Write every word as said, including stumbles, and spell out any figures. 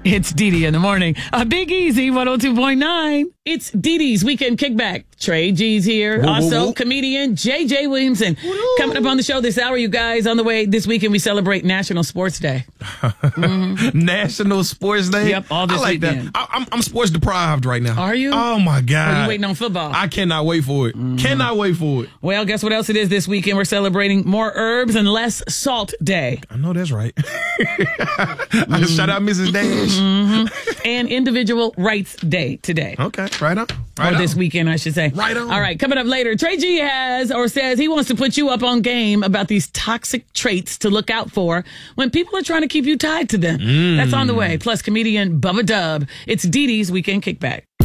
It's Dee Dee in the morning. A Big Easy one oh two point nine. It's Dee Dee's Weekend Kickback. Trey G's here. Whoa, whoa, also, whoa. comedian J J Williamson. Woo. Coming up on the show this hour, you guys. On the way this weekend, we celebrate National Sports Day. Mm-hmm. National Sports Day? Yep, all this I like weekend. that. I, I'm, I'm sports deprived right now. Are you? Oh, my God. Are you waiting on football? I cannot wait for it. Mm. Cannot wait for it. Well, guess what else it is this weekend? We're celebrating More Herbs and Less Salt Day. I know that's right. mm-hmm. Shout out Missus Dash. Mm-hmm. And Individual Rights Day today. Okay, right on. Right or on. this weekend, I should say. Right on. All right, coming up later, Trey G has or says he wants to put you up on game about these toxic traits to look out for when people are trying to keep you tied to them. Mm. That's on the way. Plus, comedian Bubba Dub. It's Dee Dee's Weekend Kickback.